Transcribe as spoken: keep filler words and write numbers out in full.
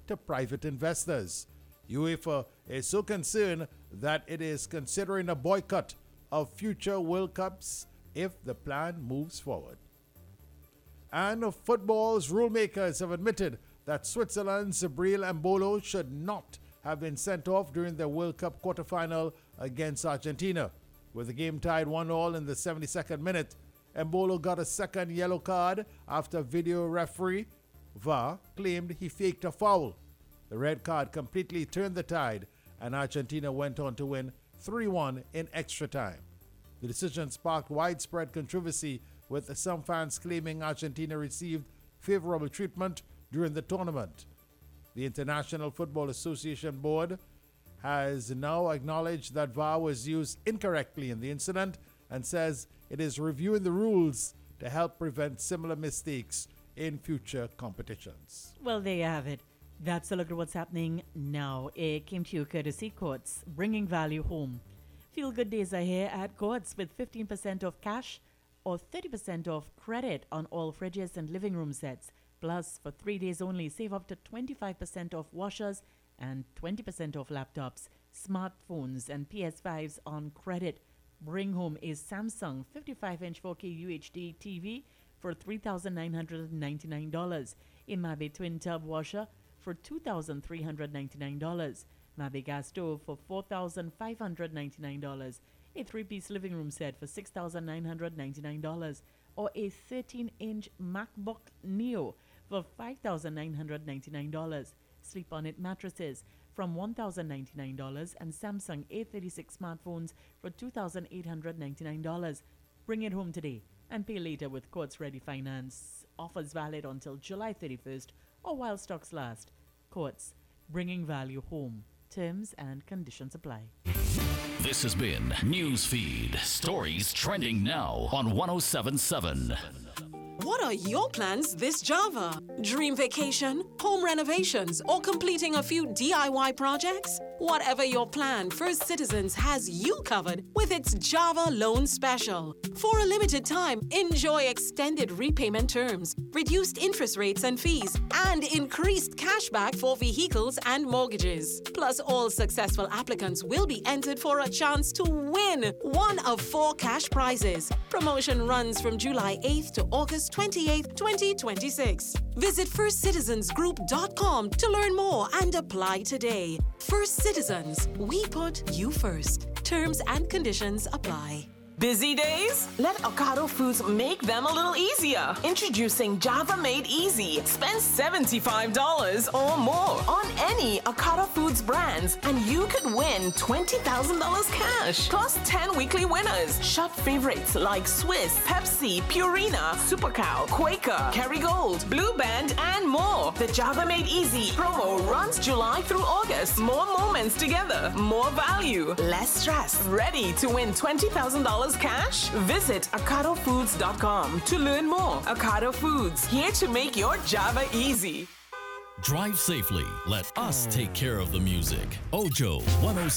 to private investors. UEFA is so concerned that it is considering a boycott of future World Cups if the plan moves forward. And football's rulemakers have admitted that Switzerland's Breel Embolo should not have been sent off during the World Cup quarterfinal against Argentina. With the game tied one all in the seventy-second minute, Embolo got a second yellow card after video referee V A R claimed he faked a foul. The red card completely turned the tide, and Argentina went on to win three one in extra time. The decision sparked widespread controversy, with some fans claiming Argentina received favorable treatment during the tournament. The International Football Association Board has now acknowledged that V A R was used incorrectly in the incident and says it is reviewing the rules to help prevent similar mistakes in future competitions. Well, there you have it. That's a look at what's happening now. It came to you courtesy Courts, bringing value home. Feel good days are here at Courts with fifteen percent off cash or thirty percent off credit on all fridges and living room sets. Plus, for three days only, save up to twenty-five percent off washers and twenty percent off laptops, smartphones, and P S fives on credit. Bring home a Samsung fifty-five inch four K U H D T V for three thousand nine hundred ninety-nine dollars. A Mabe twin tub washer for two thousand three hundred ninety-nine dollars. Mabe gas stove for four thousand five hundred ninety-nine dollars. A three-piece living room set for six thousand nine hundred ninety-nine dollars. Or a thirteen inch MacBook Neo for five thousand nine hundred ninety-nine dollars. Sleep On It mattresses from one thousand ninety-nine dollars and Samsung A thirty-six smartphones for two thousand eight hundred ninety-nine dollars. Bring it home today and pay later with Courts Ready Finance. Offers valid until July thirty-first or while stocks last. Courts, bringing value home. Terms and conditions apply. This has been Newsfeed. Stories trending now on one oh seven point seven. What are your plans this Java? Dream vacation, home renovations, or completing a few D I Y projects? Whatever your plan, First Citizens has you covered with its Java Loan Special. For a limited time, enjoy extended repayment terms, reduced interest rates and fees, and increased cashback for vehicles and mortgages. Plus, all successful applicants will be entered for a chance to win one of four cash prizes. Promotion runs from July eighth to August twenty-eighth, twenty twenty-six. Visit first citizens group dot com to learn more and apply today. First Citizens, we put you first. Terms and conditions apply. Busy days? Let Ocado Foods make them a little easier. Introducing Java Made Easy. Spend seventy-five dollars or more on any Ocado Foods brands and you could win twenty thousand dollars cash. Plus ten weekly winners. Shop favorites like Swiss, Pepsi, Purina, Super Cow, Quaker, Kerrygold, Blue Band, and more. The Java Made Easy promo runs July through August. More moments together. More value. Less stress. Ready to win twenty thousand dollars cash? Visit ocado foods dot com to learn more. Ocado Foods, here to make your Java easy. Drive safely. Let us take care of the music. Ojo one oh